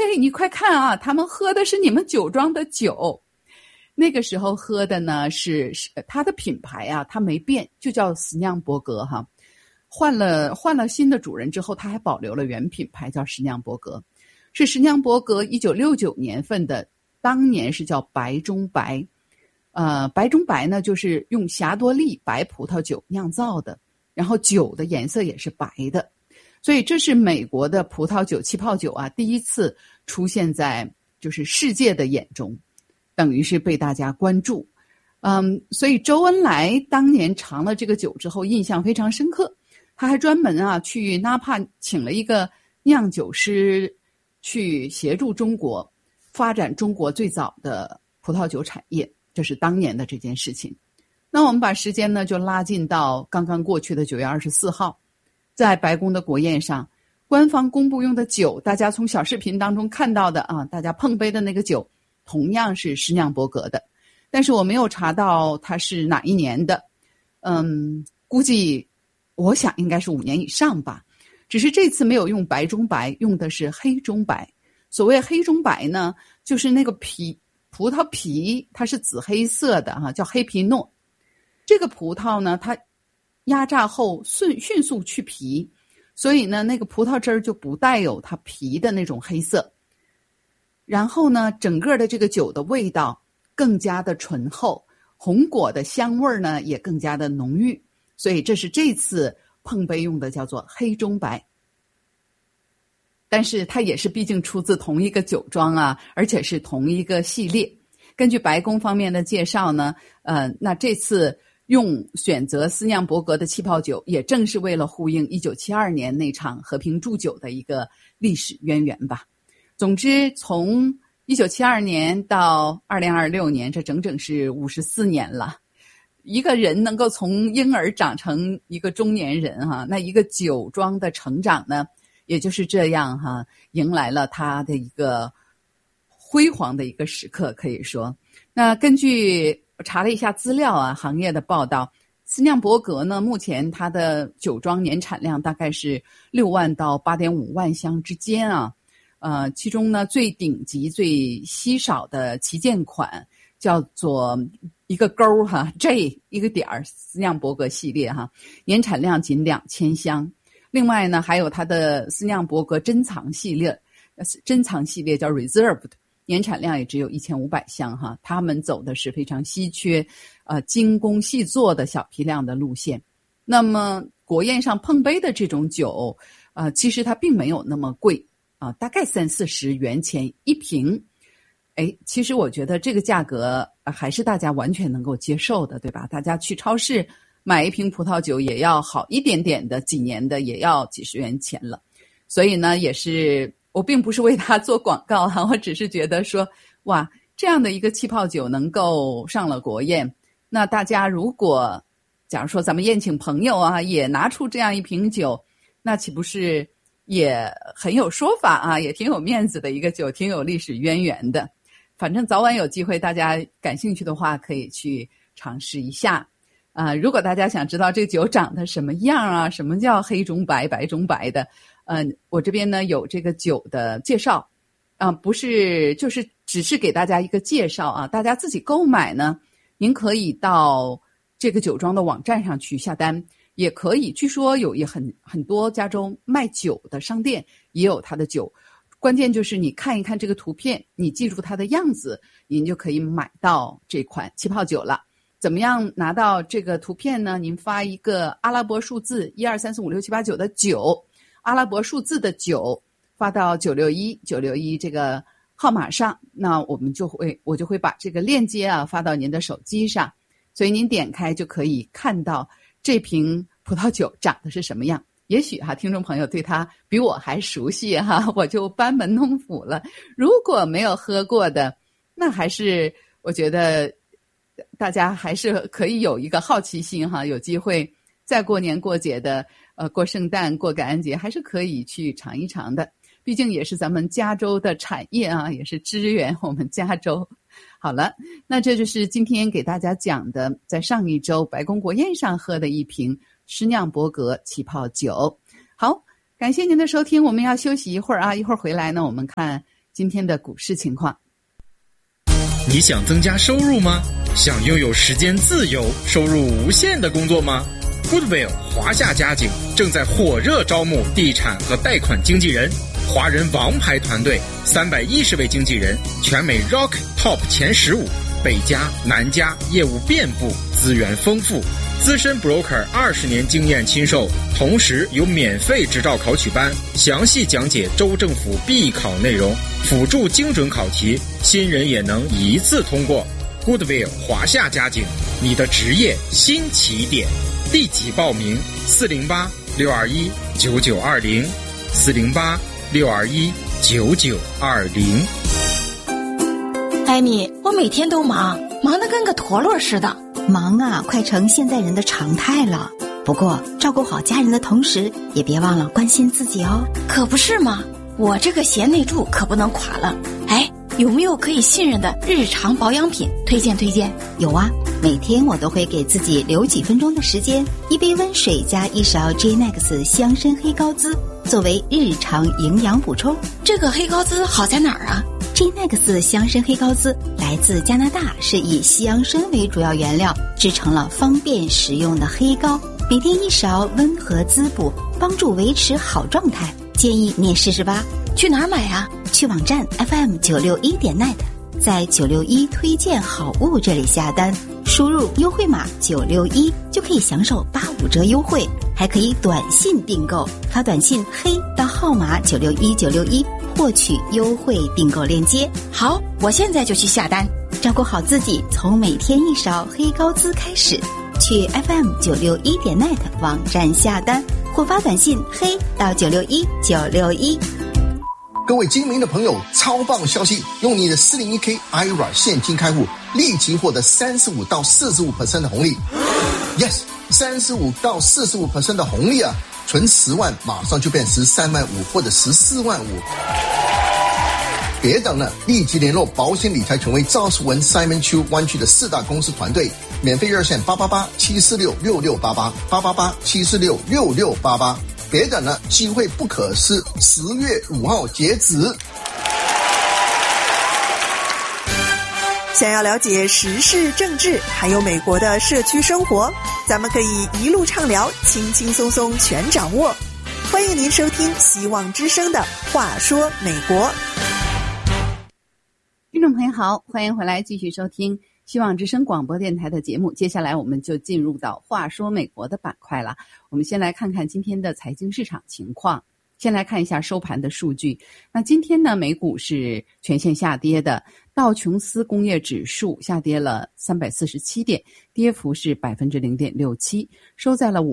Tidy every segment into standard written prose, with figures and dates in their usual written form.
你快看啊，他们喝的是你们酒庄的酒。那个时候喝的呢是它的品牌啊，它没变，就叫斯酿伯格哈。换了新的主人之后，它还保留了原品牌，叫施酿伯格。是施酿伯格1969年份的，当年是叫白中白。白中白呢，就是用霞多丽白葡萄酒酿造的，然后酒的颜色也是白的。所以这是美国的葡萄酒气泡酒啊，第一次出现在就是世界的眼中，等于是被大家关注。所以周恩来当年尝了这个酒之后印象非常深刻，他还专门啊去纳帕请了一个酿酒师去协助中国发展中国最早的葡萄酒产业，这是当年的这件事情。那我们把时间呢就拉近到刚刚过去的9月24号，在白宫的国宴上，官方公布用的酒，大家从小视频当中看到的啊，大家碰杯的那个酒同样是施酿伯格的，但是我没有查到它是哪一年的。估计我想应该是5年以上吧，只是这次没有用白中白，用的是黑中白。所谓黑中白呢，就是那个葡萄皮它是紫黑色的哈，叫黑皮诺。这个葡萄呢，它压榨后迅速去皮，所以呢，那个葡萄汁儿就不带有它皮的那种黑色。然后呢，整个的这个酒的味道更加的醇厚，红果的香味呢也更加的浓郁，所以这是这次碰杯用的，叫做黑中白。但是它也是毕竟出自同一个酒庄啊，而且是同一个系列。根据白宫方面的介绍呢，那这次选择斯酿伯格的气泡酒，也正是为了呼应1972年那场和平祝酒的一个历史渊源吧。总之，从1972年到2026年，这整整是54年了。一个人能够从婴儿长成一个中年人哈，那一个酒庄的成长呢，也就是这样哈，迎来了他的一个辉煌的一个时刻，可以说。那根据我查了一下资料啊，行业的报道，斯酿伯格呢，目前它的酒庄年产量大概是6万到8.5万箱之间啊。其中呢，最顶级、最稀少的旗舰款叫做一个勾哈 J 一个点斯酿伯格系列哈，年产量仅2000箱。另外呢，还有它的斯酿伯格珍藏系列叫 Reserved， 年产量也只有1500箱哈。他们走的是非常稀缺、精工细作的小批量的路线。那么国宴上碰杯的这种酒，其实它并没有那么贵。大概30-40元钱一瓶。其实我觉得这个价格还是大家完全能够接受的，对吧？大家去超市买一瓶葡萄酒也要好一点点的，几年的也要几十元钱了。所以呢，也是我并不是为它做广告哈，我只是觉得说，哇，这样的一个气泡酒能够上了国宴，那大家如果假如说咱们宴请朋友啊，也拿出这样一瓶酒，那岂不是也很有说法啊，也挺有面子的一个酒，挺有历史渊源的。反正早晚有机会，大家感兴趣的话可以去尝试一下。如果大家想知道这个酒长得什么样啊，什么叫黑中白、白中白的，我这边呢有这个酒的介绍，不是就是只是给大家一个介绍啊，大家自己购买呢，您可以到这个酒庄的网站上去下单。也可以，据说有很多加州卖酒的商店也有它的酒，关键就是你看一看这个图片，你记住它的样子，您就可以买到这款气泡酒了。怎么样拿到这个图片呢？您发一个阿拉伯数字123456789的9，阿拉伯数字的9发到961这个号码上，那我就会把这个链接啊发到您的手机上，所以您点开就可以看到这瓶葡萄酒长得是什么样。也许听众朋友对它比我还熟悉我就班门弄斧了。如果没有喝过的，那还是我觉得大家还是可以有一个好奇心有机会在过年过节的过圣诞过感恩节还是可以去尝一尝的，毕竟也是咱们加州的产业也是支援我们加州。好了，那这就是今天给大家讲的在上一周白宫国宴上喝的一瓶施酿伯格气泡酒。好，感谢您的收听，我们要休息一会儿一会儿回来呢，我们看今天的股市情况。 你想增加收入吗？想拥有时间自由、收入无限的工作吗？ Goodwill 华夏家景正在火热招募地产和贷款经纪人，华人王牌团队310位经纪人，全美 Rock Top 前15，北加南加，业务遍布，资源丰富。资深 broker 20年经验亲授，同时有免费执照考取班，详细讲解州政府必考内容，辅助精准考题，新人也能一次通过。Goodwill 华夏家景，你的职业新起点。立即报名408-621-9920 408-621-9920。 艾米，我每天都忙得跟个陀螺似的。 忙啊，快成现在人的常态了。不过照顾好家人的同时，也别忘了关心自己哦。 可不是嘛，我这个贤内助可不能垮了。哎，有没有可以信任的日常保养品推荐？ 有啊，每天我都会给自己留几分钟的时间，一杯温水加一勺 J-Nex 香参黑高滋，作为日常营养补充。 这个黑高滋好在哪儿啊 ？J-Nex 香参黑高滋来自加拿大，是以香参为主要原料制成了方便食用的黑膏，每天一勺，温和滋补，帮助维持好状态。建议你也试试吧。 去哪儿买啊？ 去网站 FM961.net， 在961推荐好物这里下单，输入优惠码961就可以享受85折优惠，还可以短信订购，发短信黑到号码961961获取优惠订购链接。 好，我现在就去下单。 照顾好自己，从每天一勺黑高滋开始。去 FM961.net 网站下单，或发短信黑到961961。 各位精明的朋友，超棒消息！用你的 401k IRA 现金开户，立即获得35到45% 的红利。Yes， 35到45% 的红利啊！存10万马上就变13万5或者14万5。别等了，立即联络保险理财权威赵世文 Simon Chu 湾区的4大公司团队，免费热线888-746-6688 888-746-6688。别等了，机会不可失，10月5号截止。 想要了解时事政治还有美国的社区生活，咱们可以一路畅聊，轻轻松松全掌握。欢迎您收听希望之声的话说美国。 听众朋友好，欢迎回来继续收听希望之声广播电台的节目。接下来我们就进入到话说美国的板块了。我们先来看看今天的财经市场情况。先来看一下收盘的数据。那今天呢，美股是全线下跌的，道琼斯工业指数下跌了347点，跌幅是 0.67%， 收在了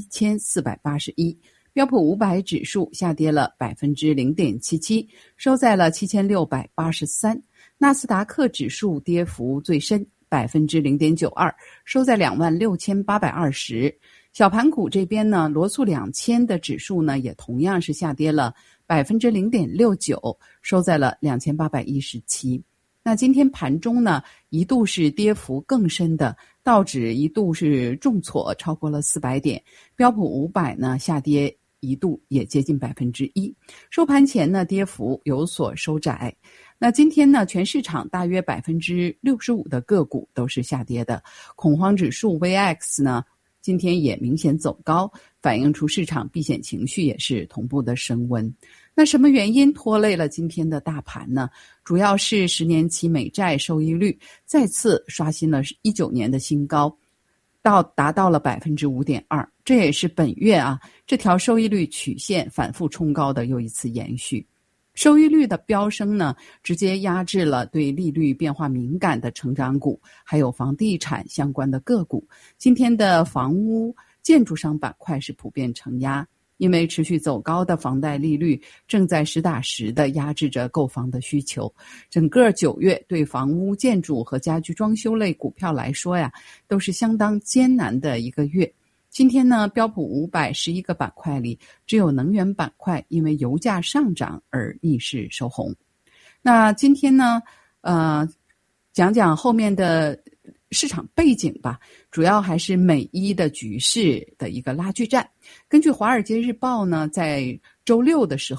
51481。标普500指数下跌了 0.77%， 收在了7683。纳斯达克指数跌幅最深 0.92%， 收在26820。小盘股这边呢，罗素2000的指数呢也同样是下跌了 0.69%， 收在了2817。那今天盘中呢，一度是跌幅更深的，道指一度是重挫超过了400点，标普500呢下跌一度也接近 1%， 收盘前呢跌幅有所收窄。那今天呢，全市场大约 65% 的个股都是下跌的，恐慌指数 VX 呢今天也明显走高，反映出市场避险情绪也是同步的升温。那什么原因拖累了今天的大盘呢？主要是10年期美债收益率再次刷新了19年的新高，达到了 5.2%， 这也是本月这条收益率曲线反复冲高的又一次延续。收益率的飙升呢，直接压制了对利率变化敏感的成长股，还有房地产相关的个股。今天的房屋建筑商板块是普遍承压，因为持续走高的房贷利率正在实打实的压制着购房的需求。整个9月对房屋建筑和家居装修类股票来说都是相当艰难的一个月。今天呢，标普511个板块里，只有能源板块因为油价上涨而逆势收红。那今天呢，讲讲后面的市场背景吧，主要还是美伊的局势的一个拉锯战。根据《华尔街日报》呢，在周六的时候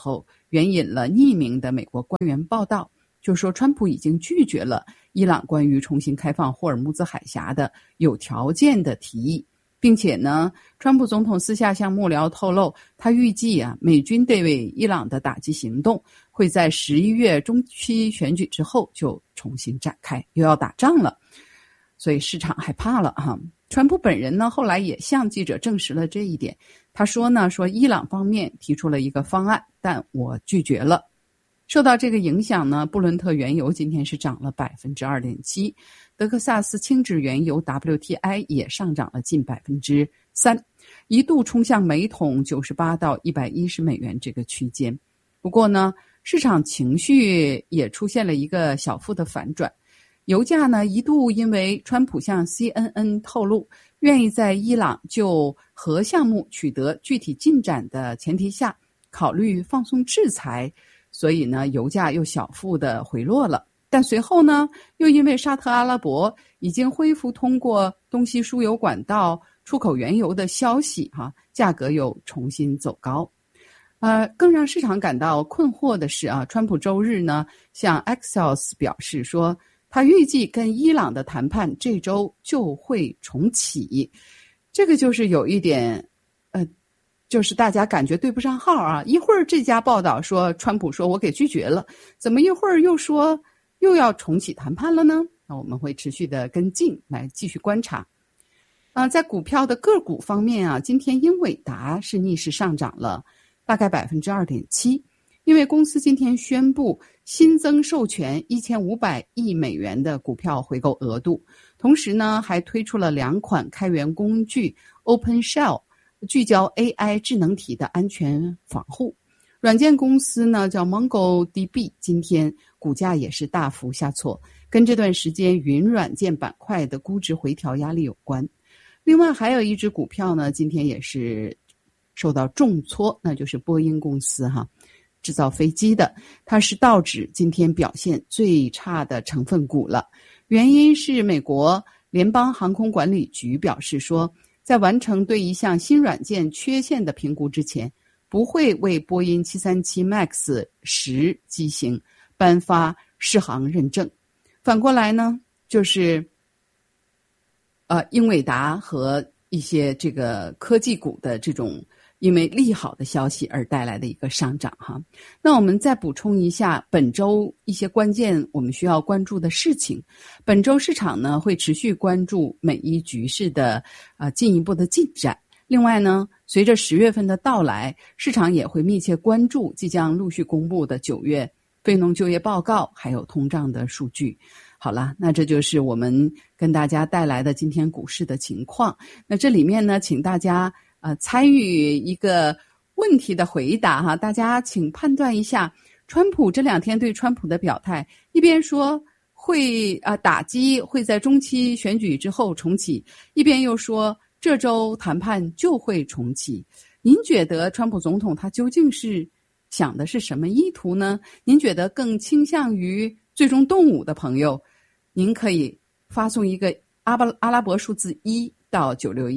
援引了匿名的美国官员报道，就说川普已经拒绝了伊朗关于重新开放霍尔木兹海峡的有条件的提议，并且呢，川普总统私下向幕僚透露，他预计美军对伊朗的打击行动会在11月中期选举之后就重新展开，又要打仗了，所以市场害怕了哈。川普本人呢，后来也向记者证实了这一点。他说伊朗方面提出了一个方案，但我拒绝了。受到这个影响呢，布伦特原油今天是涨了 2.7%， 德克萨斯轻质原油 WTI 也上涨了近 3%， 一度冲向每桶98到110美元这个区间。不过呢，市场情绪也出现了一个小幅的反转。油价呢一度因为川普向 CNN 透露愿意在伊朗就核项目取得具体进展的前提下考虑放松制裁，所以呢油价又小幅的回落了。但随后呢，又因为沙特阿拉伯已经恢复通过东西输油管道出口原油的消息价格又重新走高。更让市场感到困惑的是川普周日呢向 Axios 表示说，他预计跟伊朗的谈判这周就会重启。这个就是有一点就是大家感觉对不上号一会儿这家报道说川普说我给拒绝了，怎么一会儿又说又要重启谈判了呢？那我们会持续的跟进来继续观察。在股票的个股方面今天英伟达是逆势上涨了大概 2.7%， 因为公司今天宣布新增授权1500亿美元的股票回购额度，同时呢还推出了2款开源工具 OpenShell， 聚焦 AI 智能体的安全防护。软件公司呢叫 MongoDB， 今天股价也是大幅下挫，跟这段时间云软件板块的估值回调压力有关。另外还有一只股票呢今天也是受到重挫，那就是波音公司制造飞机的，它是道指今天表现最差的成分股了。原因是美国联邦航空管理局表示说，在完成对一项新软件缺陷的评估之前，不会为波音737 MAX 10机型颁发适航认证。反过来呢，就是英伟达和一些这个科技股的这种因为利好的消息而带来的一个上涨那我们再补充一下本周一些关键我们需要关注的事情。本周市场呢会持续关注美伊局势的进一步的进展。另外呢，随着10月份的到来，市场也会密切关注即将陆续公布的9月非农就业报告还有通胀的数据。好了，那这就是我们跟大家带来的今天股市的情况。那这里面呢，请大家参与一个问题的回答大家请判断一下，川普这2天对川普的表态，一边说会打击会在中期选举之后重启，一边又说这周谈判就会重启。您觉得川普总统他究竟是想的是什么意图呢？您觉得更倾向于最终动武的朋友，您可以发送一个阿拉伯数字1到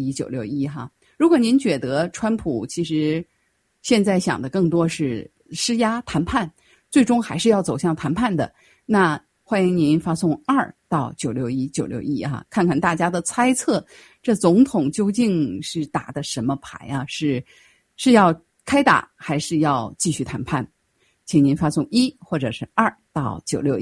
961961如果您觉得川普其实现在想的更多是施压谈判，最终还是要走向谈判的，那欢迎您发送2到961961看看大家的猜测，这总统究竟是打的什么牌是要开打还是要继续谈判？请您发送1或者是2到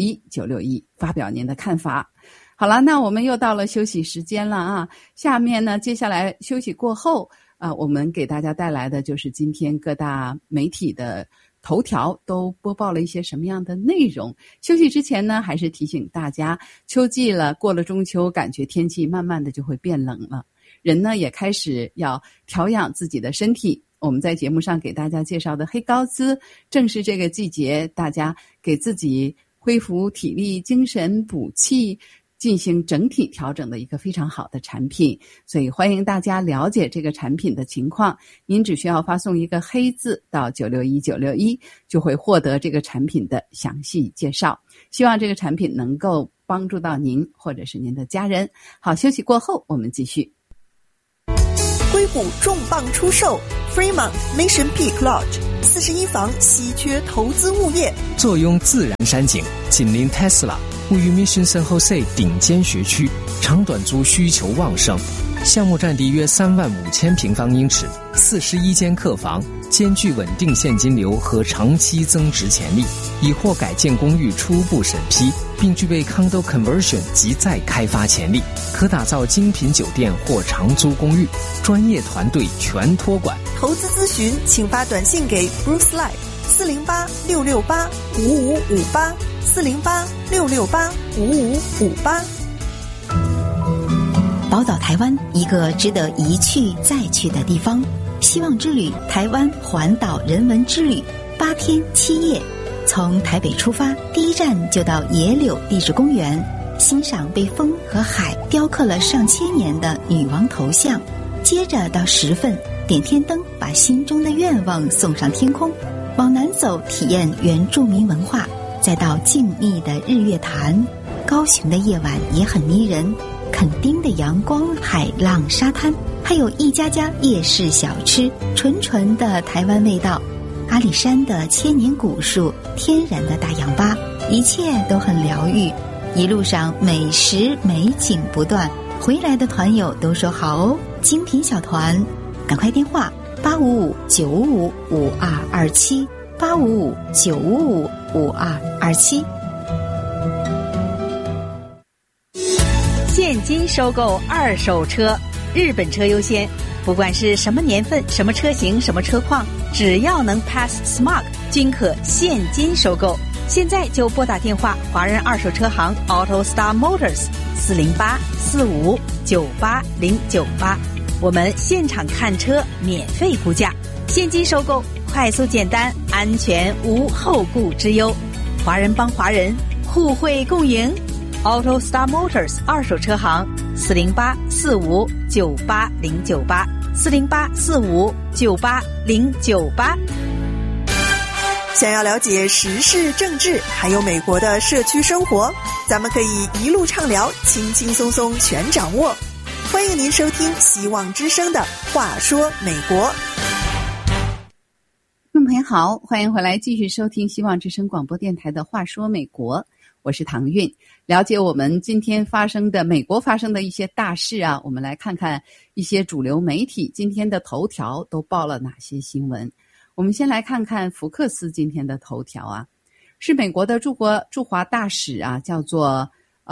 961961发表您的看法。好了，那我们又到了休息时间了下面呢，接下来休息过后我们给大家带来的就是今天各大媒体的头条都播报了一些什么样的内容。休息之前呢，还是提醒大家，秋季了，过了中秋，感觉天气慢慢的就会变冷了，人呢也开始要调养自己的身体。我们在节目上给大家介绍的黑高兹，正是这个季节大家给自己恢复体力、精神、补气进行整体调整的一个非常好的产品，所以欢迎大家了解这个产品的情况。您只需要发送一个黑字到961961，就会获得这个产品的详细介绍。希望这个产品能够帮助到您或者是您的家人。好，休息过后我们继续。 硅谷重磅出售 Fremont Mission Peak Lodge 41房稀缺投资物业， 坐拥自然山景，紧邻 Tesla， 位于 Mission San Jose 顶尖学区，长短租需求旺盛。项目占地约35000平方英尺，41间客房，兼具稳定现金流和长期增值潜力，已获改建公寓初步审批，并具备 Condo Conversion 及再开发潜力，可打造精品酒店或长租公寓，专业团队全托管。 投资咨询请发短信给 Bruce Lai 408-668-5558 408-668-5558。 宝岛台湾，一个值得一去再去的地方。希望之旅台湾环岛人文之旅，8天7夜，从台北出发，第一站就到野柳地质公园，欣赏被风和海雕刻了上千年的女王头像，接着到十份点天灯，把心中的愿望送上天空，往南走体验原住民文化，再到静谧的日月潭。高雄的夜晚也很迷人，垦丁的阳光、海浪、沙滩，还有一家家夜市小吃，纯纯的台湾味道。阿里山的千年古树，天然的大氧吧，一切都很疗愈。一路上美食美景不断，回来的团友都说好哦，精品小团，赶快电话855-955-5227 855-955-5227。 现金收购二手车，日本车优先，不管是什么年份、什么车型、什么车况，只要能 pass SMART， 均可现金收购。现在就拨打电话，华人二手车行 AutoStar Motors 408-4598098，我们现场看车，免费估价，现金收购，快速简单，安全无后顾之忧。华人帮华人，互惠共赢。AutoStar Motors 二手车行408-4598098 408-4598098。 想要了解时事政治还有美国的社区生活，咱们可以一路畅聊，轻轻松松全掌握。欢迎您收听希望之声的话说美国。 众朋友好，欢迎回来继续收听希望之声广播电台的话说美国，我是唐韵。了解我们今天美国发生的一些大事啊，我们来看看一些主流媒体今天的头条都报了哪些新闻。我们先来看看福克斯今天的头条啊，是美国的驻华大使啊，叫做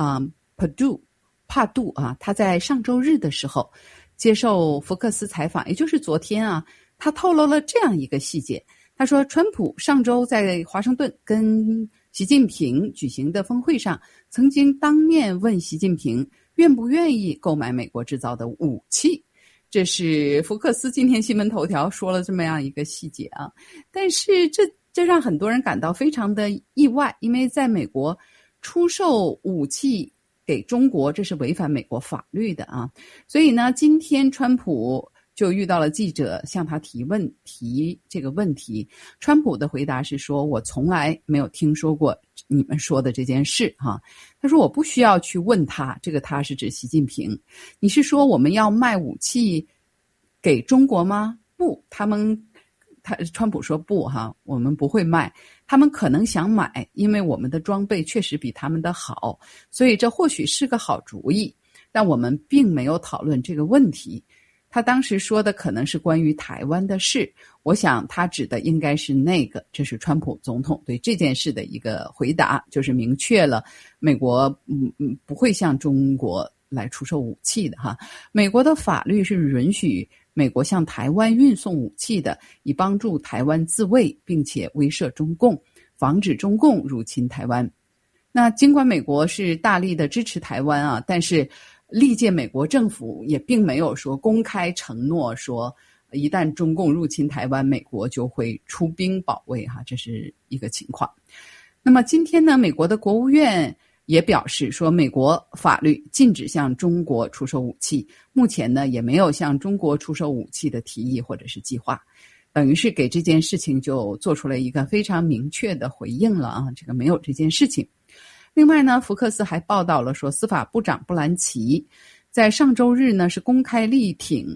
帕杜啊，他在上周日的时候接受福克斯采访，也就是昨天啊，他透露了这样一个细节。他说，川普上周在华盛顿跟习近平举行的峰会上，曾经当面问习近平愿不愿意购买美国制造的武器。这是福克斯今天新闻头条说了这么样一个细节啊，但是这让很多人感到非常的意外，因为在美国出售武器给中国，这是违反美国法律的啊。所以呢，今天川普就遇到了记者向他提这个问题，川普的回答是说，我从来没有听说过你们说的这件事哈。他说我不需要去问他，这个他是指习近平，你是说我们要卖武器给中国吗？不，川普说不哈，我们不会卖，他们可能想买，因为我们的装备确实比他们的好，所以这或许是个好主意，但我们并没有讨论这个问题。他当时说的可能是关于台湾的事，我想他指的应该是那个，这是川普总统对这件事的一个回答，就是明确了美国不会向中国来出售武器的哈。美国的法律是允许美国向台湾运送武器的，以帮助台湾自卫，并且威慑中共，防止中共入侵台湾。那尽管美国是大力的支持台湾啊，但是历届美国政府也并没有说公开承诺说一旦中共入侵台湾，美国就会出兵保卫哈，这是一个情况。那么今天呢，美国的国务院也表示说，美国法律禁止向中国出售武器，目前呢也没有向中国出售武器的提议或者是计划，等于是给这件事情就做出了一个非常明确的回应了啊，这个没有这件事情。另外呢，福克斯还报道了说，司法部长布兰奇在上周日呢是公开力挺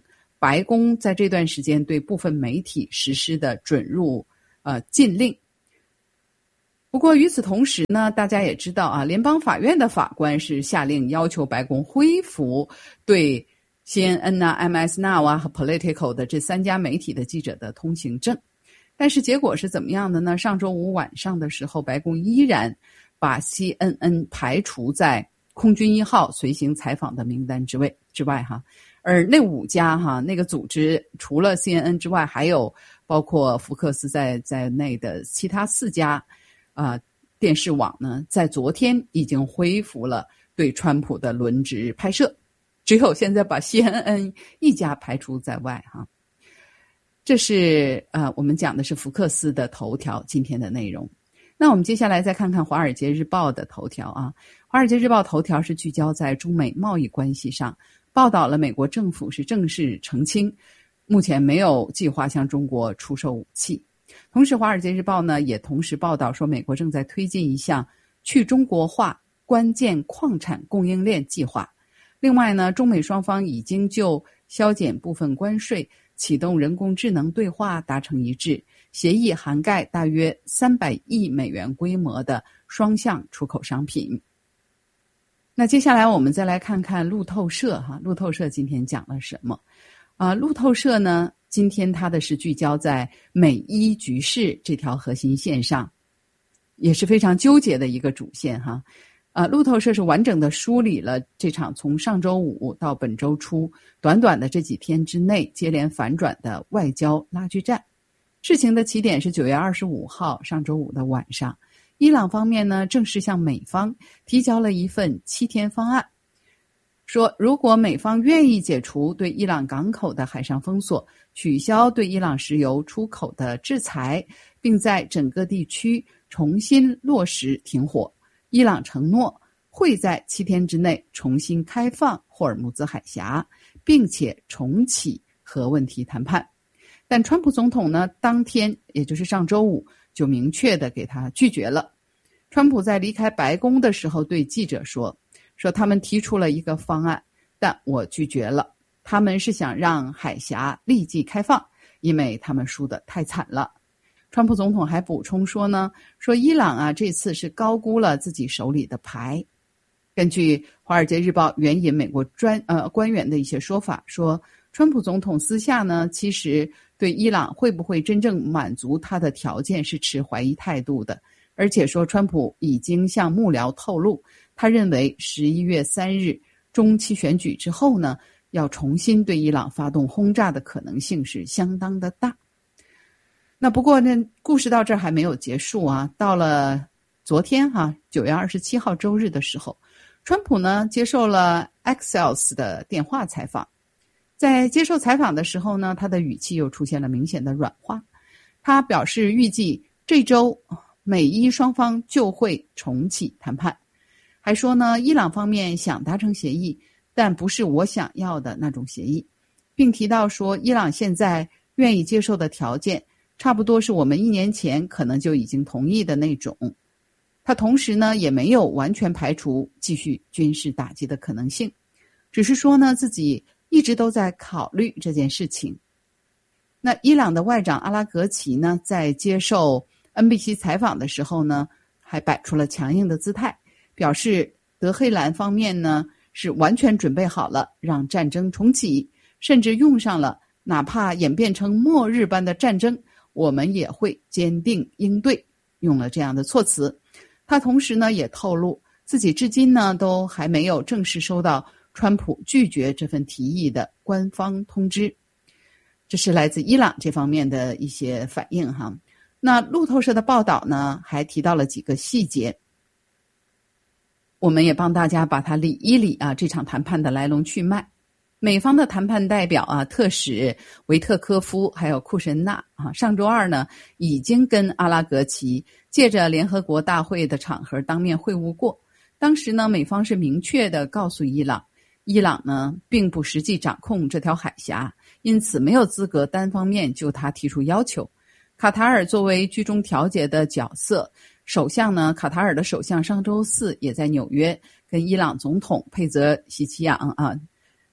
白宫在这段时间对部分媒体实施的准入禁令。不过与此同时呢，大家也知道啊，联邦法院的法官是下令要求白宫恢复对 CNN 啊、MS Now 啊和 Politico 的这3家媒体的记者的通行证。但是结果是怎么样的呢？上周五晚上的时候，白宫依然把 CNN 排除在空军1号随行采访的名单之外哈。而那5家哈，那个组织除了 CNN 之外，还有包括福克斯在内的其他4家电视网呢，在昨天已经恢复了对川普的轮值拍摄，只有现在把 CNN 一家排除在外哈。这是我们讲的是福克斯的头条今天的内容。那我们接下来再看看《华尔街日报》的头条啊，《华尔街日报》头条是聚焦在中美贸易关系上，报道了美国政府是正式澄清，目前没有计划向中国出售武器。同时，《华尔街日报》呢也同时报道说，美国正在推进一项去中国化关键矿产供应链计划。另外呢，中美双方已经就削减部分关税、启动人工智能对话达成一致，协议涵盖大约300亿美元规模的双向出口商品。那接下来我们再来看看路透社哈，路透社今天讲了什么？路透社呢，今天它的是聚焦在美伊局势这条核心线上，也是非常纠结的一个主线哈。路透社是完整的梳理了这场从上周五到本周初短短的这几天之内接连反转的外交拉锯战。事情的起点是9月25号上周五的晚上，伊朗方面呢正式向美方提交了一份7天方案，说如果美方愿意解除对伊朗港口的海上封锁，取消对伊朗石油出口的制裁，并在整个地区重新落实停火，伊朗承诺会在7天之内重新开放霍尔木兹海峡，并且重启核问题谈判。但川普总统呢，当天也就是上周五就明确的给他拒绝了。川普在离开白宫的时候对记者说他们提出了一个方案，但我拒绝了。他们是想让海峡立即开放，因为他们输得太惨了。川普总统还补充说伊朗这次是高估了自己手里的牌。根据《华尔街日报》援引美国官员的一些说法，说川普总统私下呢，其实对伊朗会不会真正满足他的条件是持怀疑态度的，而且说川普已经向幕僚透露，他认为11月3日中期选举之后呢，要重新对伊朗发动轰炸的可能性是相当的大。那不过呢，故事到这儿还没有结束啊。到了昨天9月27号周日的时候，川普呢接受了 Axios 的电话采访。在接受采访的时候呢，他的语气又出现了明显的软化。他表示预计这周美伊双方就会重启谈判，还说呢，伊朗方面想达成协议，但不是我想要的那种协议，并提到说伊朗现在愿意接受的条件差不多是我们1年前可能就已经同意的那种。他同时呢也没有完全排除继续军事打击的可能性，只是说呢自己一直都在考虑这件事情。那伊朗的外长阿拉格齐呢，在接受 NBC 采访的时候呢，还摆出了强硬的姿态，表示德黑兰方面呢是完全准备好了让战争重启，甚至用上了哪怕演变成末日般的战争，我们也会坚定应对，用了这样的措辞。他同时呢也透露，自己至今呢都还没有正式收到川普拒绝这份提议的官方通知。这是来自伊朗这方面的一些反应哈。那路透社的报道呢还提到了几个细节，我们也帮大家把它理一理这场谈判的来龙去脉。美方的谈判代表特使维特科夫还有库什纳上周二呢已经跟阿拉格齐借着联合国大会的场合当面会晤过。当时呢美方是明确的告诉伊朗呢并不实际掌控这条海峡，因此没有资格单方面就他提出要求。卡塔尔作为居中调解的角色，首相呢卡塔尔的首相上周四也在纽约跟伊朗总统佩泽希奇扬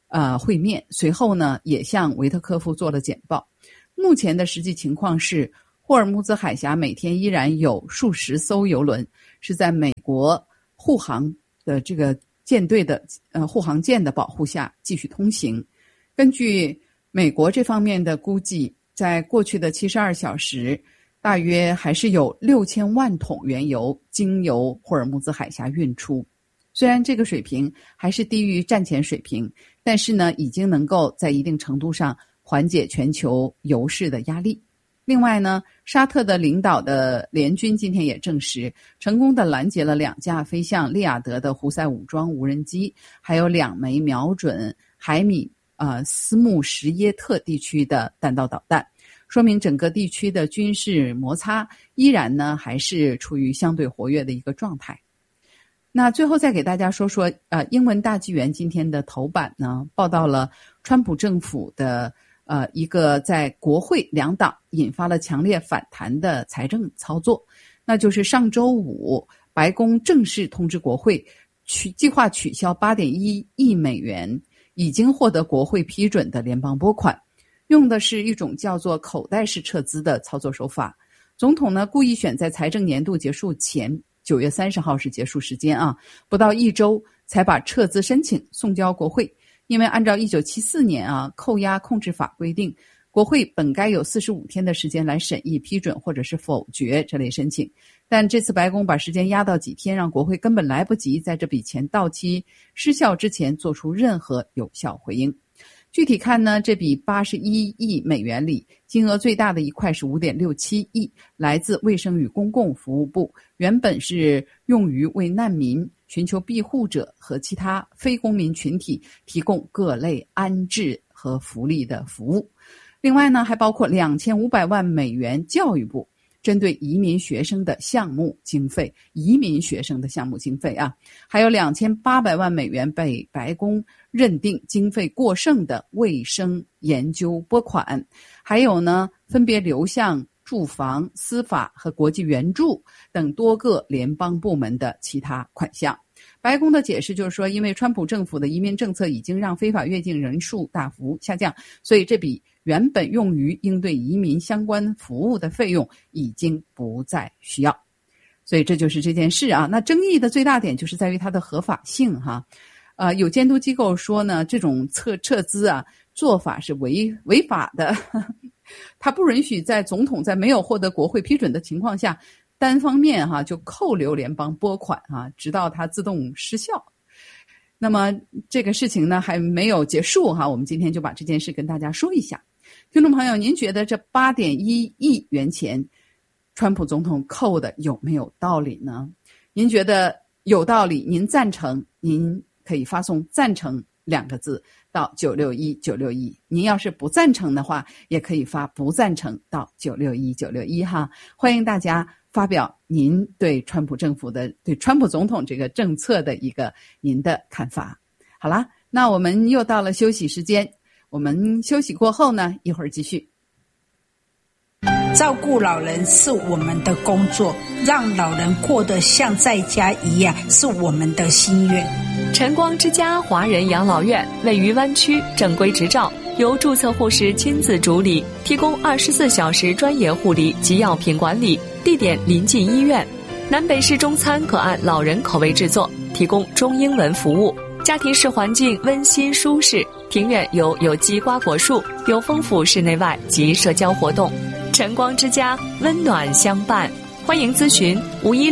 会面，随后呢也向维特科夫做了简报。目前的实际情况是，霍尔木兹海峡每天依然有数十艘油轮是在美国护航的这个舰队的护航舰的保护下继续通行。根据美国这方面的估计，在过去的72小时，大约还是有6000万桶原油经由霍尔木兹海峡运出。虽然这个水平还是低于战前水平，但是呢，已经能够在一定程度上缓解全球油市的压力。另外呢，沙特的领导的联军今天也证实，成功地拦截了2架飞向利雅得的胡塞武装无人机，还有2枚瞄准海米斯穆什耶特地区的弹道导弹，说明整个地区的军事摩擦依然呢还是处于相对活跃的一个状态。那最后再给大家说说英文大纪元今天的头版呢，报道了川普政府的一个在国会2党引发了强烈反弹的财政操作，那就是上周五白宫正式通知国会计划取消8.1亿美元已经获得国会批准的联邦拨款，用的是一种叫做口袋式撤资的操作手法。总统呢故意选在财政年度结束前9月30号是结束时间不到1周才把撤资申请送交国会。因为按照1974年扣押控制法规定，国会本该有45天的时间来审议、批准或者是否决这类申请，但这次白宫把时间压到几天，让国会根本来不及在这笔钱到期失效之前做出任何有效回应。具体看呢，这笔81亿美元里，金额最大的一块是 5.67 亿，来自卫生与公共服务部，原本是用于为难民、寻求庇护者和其他非公民群体提供各类安置和福利的服务。另外呢，还包括2500万美元教育部针对移民学生的项目经费，还有2800万美元被白宫认定经费过剩的卫生研究拨款，还有呢，分别流向住房、司法和国际援助等多个联邦部门的其他款项。白宫的解释就是说，因为川普政府的移民政策已经让非法越境人数大幅下降，所以这笔原本用于应对移民相关服务的费用已经不再需要。所以这就是这件事那争议的最大点就是在于它的合法性有监督机构说呢，这种撤资做法是违法的它不允许在总统在没有获得国会批准的情况下单方面就扣留联邦拨款直到它自动失效。那么这个事情呢还没有结束我们今天就把这件事跟大家说一下。听众朋友，您觉得这8.1亿元钱川普总统扣的有没有道理呢？您觉得有道理，您赞成，您可以发送赞成2个字到961961，您要是不赞成的话也可以发不赞成到961961欢迎大家发表您对川普政府的对川普总统这个政策的一个您的看法。好啦，那我们又到了休息时间，我们休息过后呢，一会儿继续。 照顾老人是我们的工作，让老人过得像在家一样是我们的心愿。 晨光之家华人养老院位于湾区，正规执照，由注册护士亲自主理，提供24小时专业护理及药品管理，地点临近医院。南北式中餐可按老人口味制作，提供中英文服务。家庭式环境温馨舒适，庭院有机瓜果树，有丰富室内外及社交活动。晨光之家温暖相伴，欢迎咨询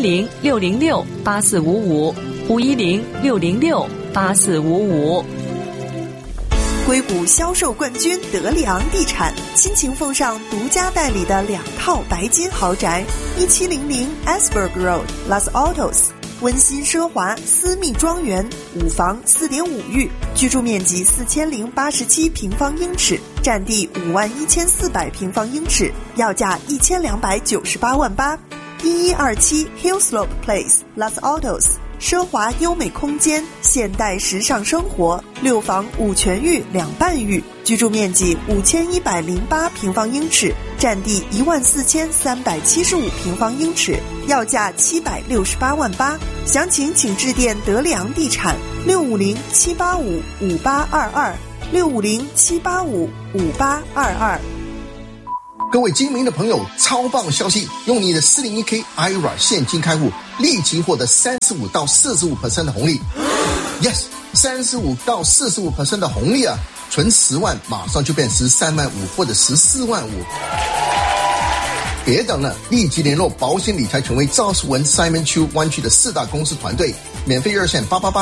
510-606-8455，510-606-8455。 硅谷销售冠军德里昂地产倾情奉上独家代理的2套白金豪宅，1700 Asberg Road Los Altos， 温馨奢华私密庄园，5房4.5浴，居住面积4087平方英尺，占地51400平方英尺，要价1298万8。1127 Hillslope Place Los Altos， 奢华优美空间，现代时尚生活，6房5全浴2半浴，居住面积5108平方英尺，占地14375平方英尺，要价768万8。详情请致电德里昂地产650-785-5822 650-785-5822。 各位精明的朋友，超棒消息！用你的401k IRA 现金开户，立即获得35%到45% 的红利。Yes， 35%到45% 的红利啊！存10万，马上就变13万5或者14万5。别等了，立即联络保险理财权威赵世文 Simon Chu 湾区的4大公司团队，免费热线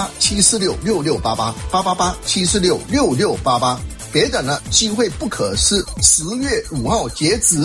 888-746-6688，888-746-6688。别等了，机会不可失，10月5号截止。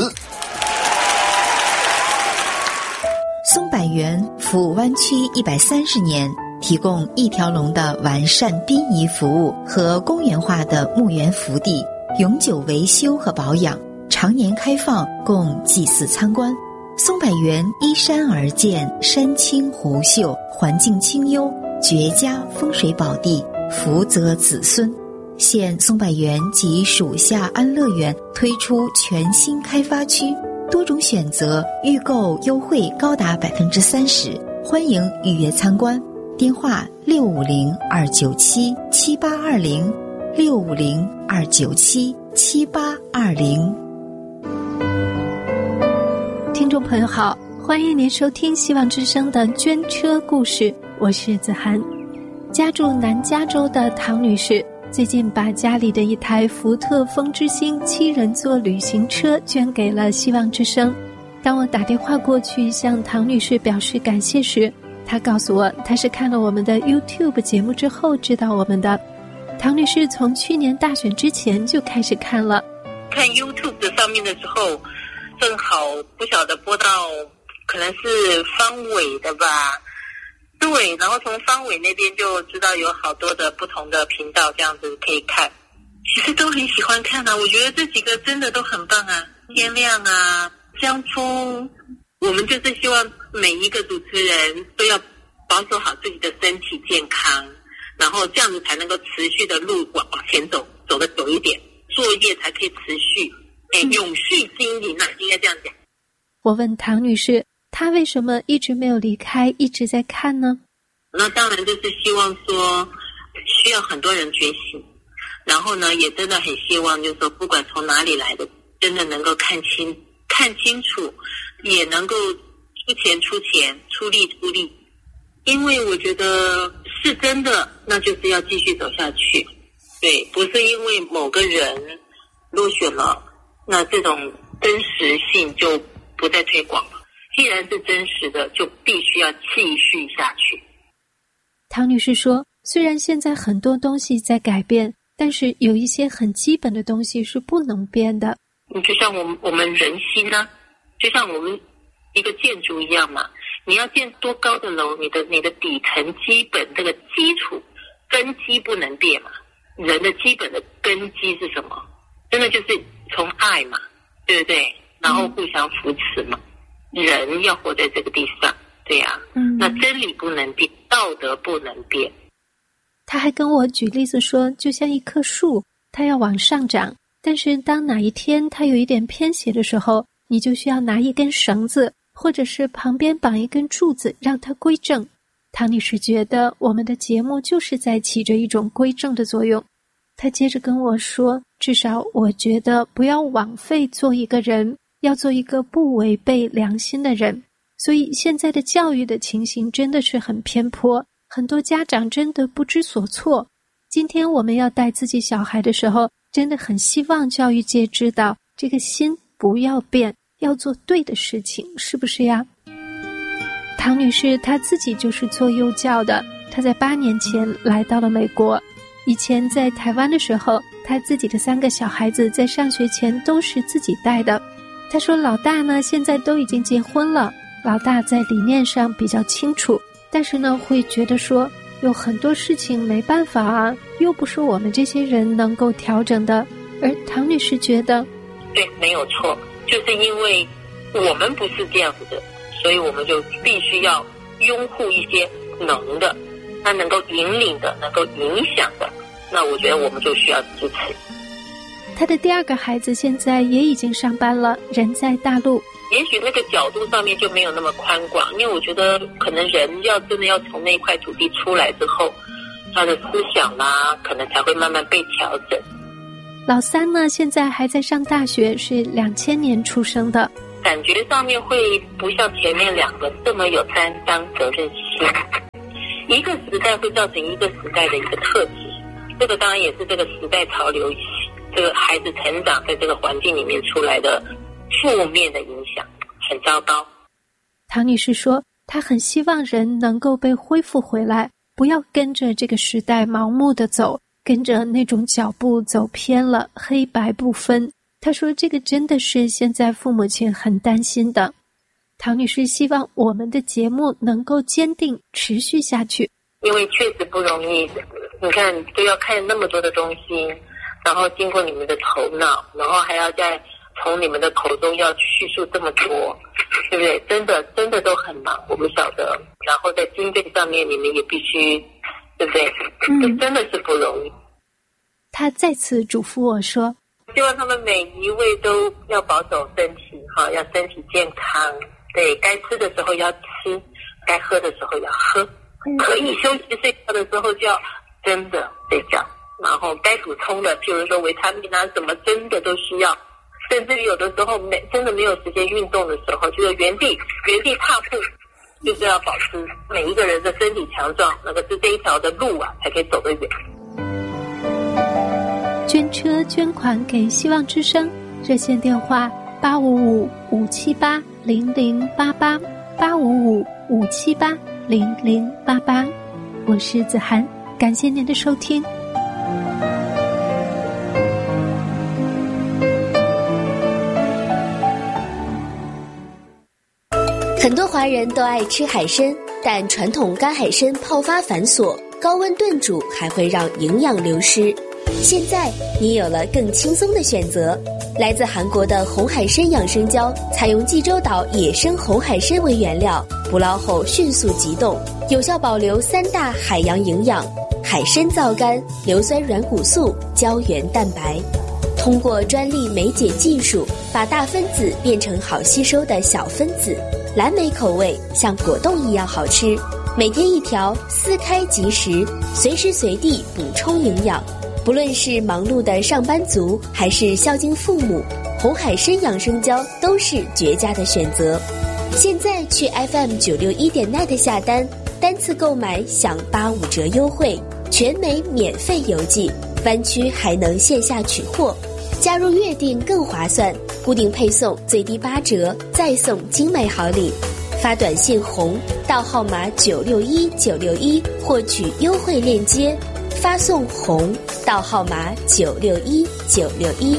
松柏园服务湾区130年，提供一条龙的完善殡仪服务和公园化的墓园福地，永久维修和保养，常年开放供祭祀参观。松柏园依山而建，山清湖秀，环境清幽，绝佳风水宝地，福泽子孙。现松柏园及属下安乐园推出全新开发区，多种选择，预购优惠高达30%，欢迎预约参观。电话650-297-7820，650-297-7820。 听众朋友好，欢迎您收听希望之声的捐车故事，我是子涵。家住南加州的唐女士最近把家里的一台福特风之星7人座旅行车捐给了希望之声。当我打电话过去向唐女士表示感谢时，她告诉我她是看了我们的 YouTube 节目之后知道我们的。唐女士从去年大选之前就开始看了， 看 YouTube 的上面的时候，正好不晓得播到可能是方伟的吧，对，然后从方伟那边就知道有好多的不同的频道这样子可以看，其实都很喜欢看啊，我觉得这几个真的都很棒啊，天亮啊，江峰，我们就是希望每一个主持人都要保守好自己的身体健康，然后这样子才能够持续的路往前走，走得久一点，作业才可以持续，永续经营啊，应该这样讲。 我问唐女士，她为什么一直没有离开，一直在看呢？ 那当然就是希望说需要很多人觉醒，然后呢也真的很希望就是说不管从哪里来的真的能够看清楚，也能够出钱出钱，出力出力，因为我觉得是真的，那就是要继续走下去。对，不是因为某个人落选了，那这种真实性就不再推广了。既然是真实的，就必须要继续下去。 唐女士说，虽然现在很多东西在改变，但是有一些很基本的东西是不能变的。 就像我们人心呢，就像我们一个建筑一样嘛，你要建多高的楼，你的底层基本这个基础根基不能变嘛。人的基本的根基是什么？真的就是从爱嘛，对不对？然后互相扶持嘛。人要活在这个地上，对呀，那真理不能变，道德不能变。 他还跟我举例子说，就像一棵树，它要往上长，但是当哪一天它有一点偏斜的时候，你就需要拿一根绳子，或者是旁边绑一根柱子，让它归正。唐女士觉得我们的节目就是在起着一种归正的作用。她接着跟我说，至少我觉得不要枉费做一个人，要做一个不违背良心的人。所以现在的教育的情形真的是很偏颇，很多家长真的不知所措。今天我们要带自己小孩的时候，真的很希望教育界知道，这个心不要变，要做对的事情，是不是呀？唐女士她自己就是做幼教的，她在8年前来到了美国。以前在台湾的时候，她自己的3个小孩子在上学前都是自己带的。她说老大呢现在都已经结婚了，老大在理念上比较清楚，但是呢会觉得说有很多事情没办法啊，又不是我们这些人能够调整的。而唐女士觉得对，没有错，就是因为我们不是这样子的，所以我们就必须要拥护一些能的，那能够引领的，能够影响的，那我觉得我们就需要支持。 他的第2个孩子现在也已经上班了，人在大陆。 也许那个角度上面就没有那么宽广，因为我觉得可能人要真的要从那块土地出来之后，他的思想啦，可能才会慢慢被调整。 老三呢，现在还在上大学，是2000年出生的。 感觉上面会不像前面两个这么有担当责任心。一个时代会造成一个时代的一个特质，这个当然也是这个时代潮流，这个孩子成长在这个环境里面出来的负面的影响，很糟糕。 唐女士说，她很希望人能够被恢复回来，不要跟着这个时代盲目的走，跟着那种脚步走偏了，黑白不分。她说这个真的是现在父母亲很担心的。唐女士希望我们的节目能够坚定持续下去， 因为确实不容易，你看都要看那么多的东西，然后经过你们的头脑，然后还要再从你们的口中要叙述这么多，对不对？真的都很忙，我们晓得。然后在经费上面你们也必须，对不对？这真的是不容易。 她再次嘱咐我说， 希望他们每一位都要保守身体，要身体健康，对，该吃的时候要吃，该喝的时候要喝，可以休息睡觉的时候就要真的睡觉，然后该补充的譬如说维他命啊什么真的都需要，甚至于有的时候真的没有时间运动的时候，就是原地踏步，就是要保持每一个人的身体强壮，那个是这一条的路啊才可以走得远。 捐车捐款给希望之声，热线电话855-578-0088 855-578-0088。我是子涵，感谢您的收听。 很多华人都爱吃海参，但传统干海参泡发繁琐，高温炖煮还会让营养流失。现在你有了更轻松的选择，来自韩国的红海参养生胶，采用济州岛野生红海参为原料，捕捞后迅速急冻，有效保留3大海洋营养：海参皂苷、硫酸软骨素、胶原蛋白。通过专利酶解技术，把大分子变成好吸收的小分子，蓝莓口味像果冻一样好吃，每天1条，撕开即食，随时随地补充营养。不论是忙碌的上班族还是孝敬父母，红海参养生胶都是绝佳的选择。现在去 FM961.net 下单，单次购买享85折优惠，全美免费邮寄，湾区还能线下取货。加入月订更划算，固定配送最低8折，再送精美好礼。发短信红到号码961961获取优惠链接，发送红到号码961961。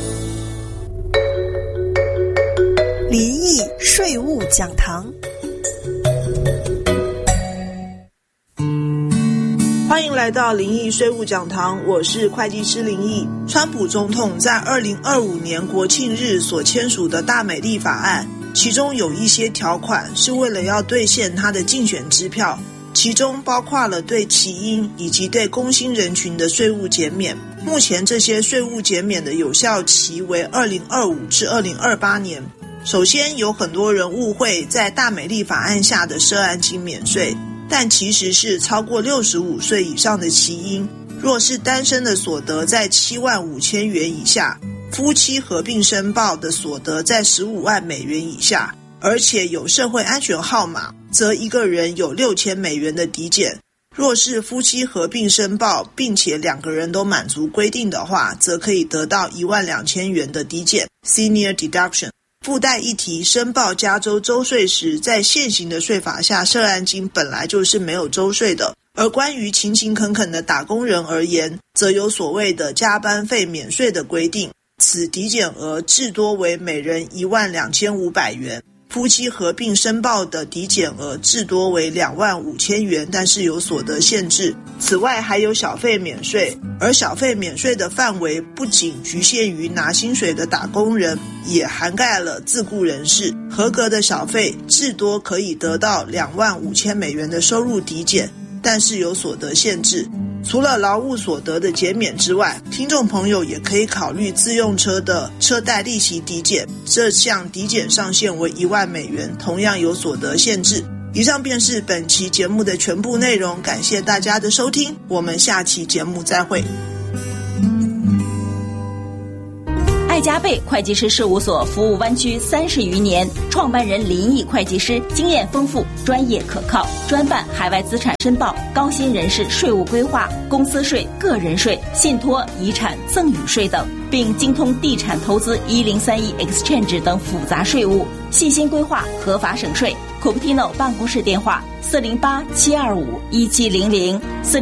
林毅税务讲堂，欢迎来到林毅税务讲堂，我是会计师林毅。川普总统在2025年国庆日所签署的大美丽法案，其中有一些条款是为了要兑现他的竞选支票，其中包括了对起因以及对工薪人群的税务减免。目前这些税务减免的有效期为2025至2028年。首先，有很多人误会在大美丽法案下的涉案金免税，但其实是超过65岁以上的起因，若是单身的所得在75000元以下，夫妻合并申报的所得在15万美元以下，而且有社会安全号码，则一个人有6000美元的抵减。若是夫妻合并申报，并且2个人都满足规定的话，则可以得到12000元的抵减 Senior Deduction。附带一提，申报加州州税时，在现行的税法下，涉案金本来就是没有州税的。而关于勤勤恳恳的打工人而言，则有所谓的加班费免税的规定，此抵减额至多为每人12500元。夫妻合并申报的抵减额至多为25000元，但是有所得限制。此外还有小费免税，而小费免税的范围不仅局限于拿薪水的打工人，也涵盖了自雇人士。合格的小费至多可以得到25000美元的收入抵减，但是有所得限制。除了劳务所得的减免之外，听众朋友也可以考虑自用车的车贷利息抵减，这项抵减上限为1万美元，同样有所得限制。以上便是本期节目的全部内容，感谢大家的收听，我们下期节目再会。 爱加倍会计师事务所服务湾区30余年，创办人林毅会计师经验丰富，专业可靠，专办海外资产申报、高薪人士税务规划、公司税、个人税、信托、遗产、赠与税等，并精通地产投资1031 Exchange 等复杂税务，细心规划合法省税。Cupertino 办公室电话408-725-1700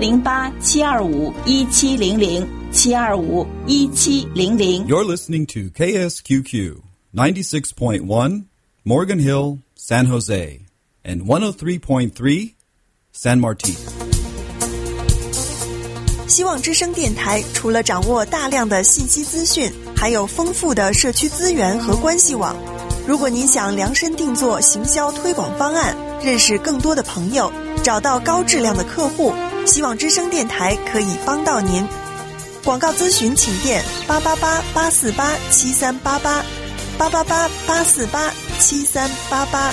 408-725-1700 725-1700。 You're listening to KSQQ 96.1 Morgan Hill, San Jose, and 103.3 San Martin。 希望之声电台除了掌握大量的信息资讯，还有丰富的社区资源和关系网。如果您想量身定做行销推广方案，认识更多的朋友，找到高质量的客户，希望之声电台可以帮到您。广告咨询请电888-848-7388 888-848-7388。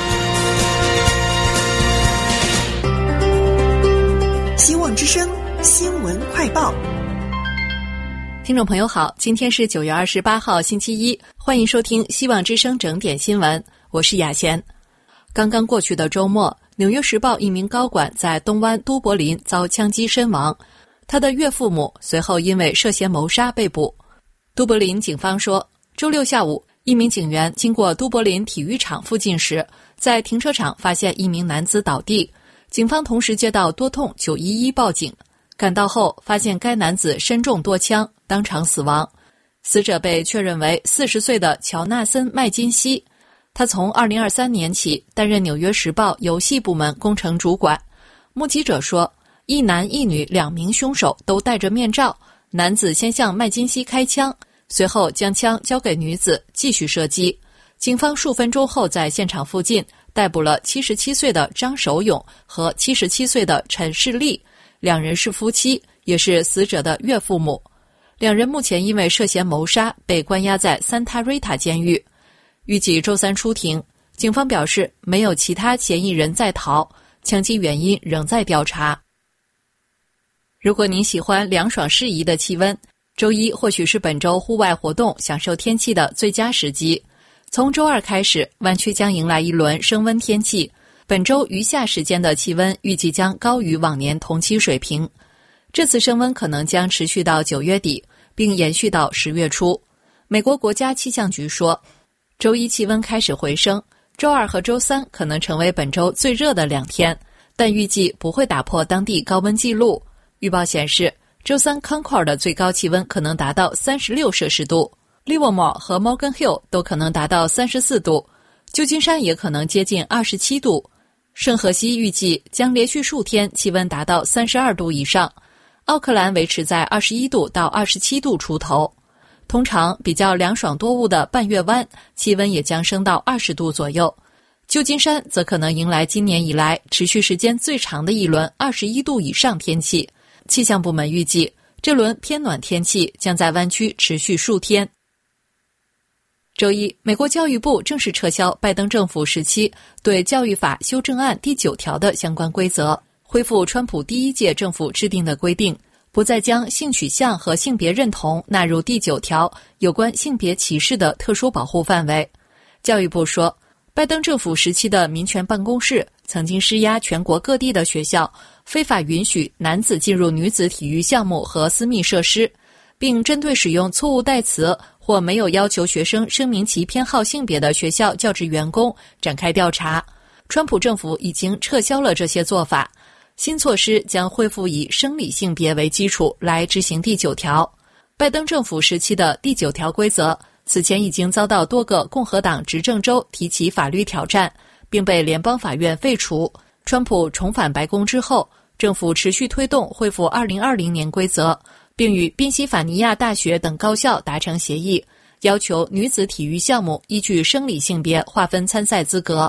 希望之声新闻快报。 听众朋友好，今天是9月28号星期一，欢迎收听希望之声整点新闻，我是雅贤。刚刚过去的周末，纽约时报一名高管在东湾都柏林遭枪击身亡，他的岳父母随后因为涉嫌谋杀被捕。都柏林警方说，周六下午，一名警员经过都柏林体育场附近时，在停车场发现一名男子倒地，警方同时接到多通911报警，赶到后发现该男子身中多枪，当场死亡。死者被确认为40岁的乔纳森·麦金锡，他从2023年起担任纽约时报游戏部门工程主管。目击者说，一男一女2名凶手都戴着面罩，男子先向麦金锡开枪，随后将枪交给女子继续射击。警方数分钟后在现场附近逮捕了77岁的张守勇和77岁的陈世利，两人是夫妻，也是死者的岳父母。两人目前因为涉嫌谋杀被关押在桑塔瑞塔监狱，预计周三出庭。警方表示没有其他嫌疑人在逃，枪击原因仍在调查。如果您喜欢凉爽适宜的气温，周一或许是本周户外活动享受天气的最佳时机。从周二开始，湾区将迎来一轮升温天气，本周余下时间的气温预计将高于往年同期水平。这次升温可能将持续到9月底，并延续到10月初。美国国家气象局说，周一气温开始回升，周二和周三可能成为本周最热的2天，但预计不会打破当地高温记录。预报显示，周三康库尔的最高气温可能达到36摄氏度，利沃莫和 Morgan Hill 都可能达到34度，旧金山也可能接近27度。圣荷西预计将连续数天气温达到32度以上，奥克兰维持在21度到27度出头。通常比较凉爽多雾的半月湾气温也将升到20度左右，旧金山则可能迎来今年以来持续时间最长的一轮21度以上天气。气象部门预计，这轮偏暖天气将在湾区持续数天。周一，美国教育部正式撤销拜登政府时期对教育法修正案第9条的相关规则，恢复川普第1届政府制定的规定，不再将性取向和性别认同纳入第9条有关性别歧视的特殊保护范围。教育部说，拜登政府时期的民权办公室曾经施压全国各地的学校非法允许男子进入女子体育项目和私密设施，并针对使用错误代词或没有要求学生声明其偏好性别的学校教职员工展开调查。川普政府已经撤销了这些做法，新措施将恢复以生理性别为基础来执行第9条。拜登政府时期的第9条规则此前已经遭到多个共和党执政州提起法律挑战，并被联邦法院废除。川普重返白宫之后，政府持续推动恢复2020年规则，并与宾夕法尼亚大学等高校达成协议，要求女子体育项目依据生理性别划分参赛资格。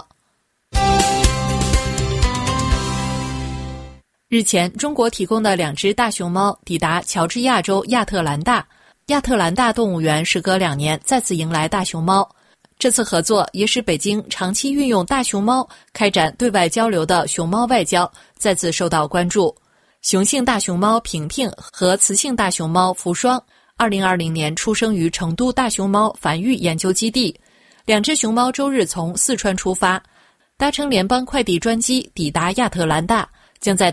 日前，中国提供的2只大熊猫抵达乔治亚州亚特兰大。亚特兰大动物园时隔2年再次迎来大熊猫，这次合作也使北京长期运用大熊猫开展对外交流的熊猫外交再次受到关注。雄性大熊猫平平和雌性大熊猫福双 2020年出生于成都大熊猫繁育研究基地。2只熊猫周日从四川出发，搭乘联邦快递专机抵达亚特兰大，将在